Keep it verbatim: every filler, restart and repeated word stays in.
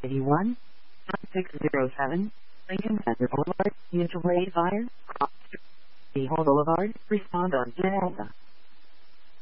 eighty-one, six oh seven, Lincoln Center Boulevard, mutual aid fire, Cross Street, Behold Boulevard, respond on Delta.